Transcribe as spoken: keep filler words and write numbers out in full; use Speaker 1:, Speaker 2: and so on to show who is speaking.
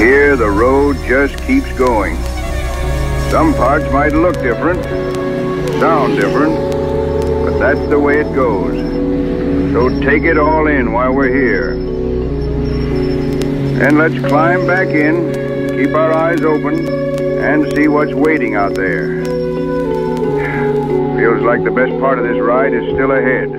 Speaker 1: here, the road just keeps going. Some parts might look different, sound different, but that's the way it goes. So take it all in while we're here. And let's climb back in, keep our eyes open, and see what's waiting out there. Feels like the best part of this ride is still ahead.